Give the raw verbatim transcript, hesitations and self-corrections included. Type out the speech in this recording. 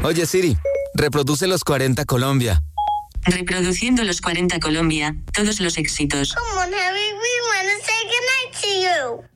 Oye, Siri, reproduce los cuarenta Colombia. Reproduciendo los cuarenta Colombia, todos los éxitos. Come on, Harry, we want to say goodnight to you.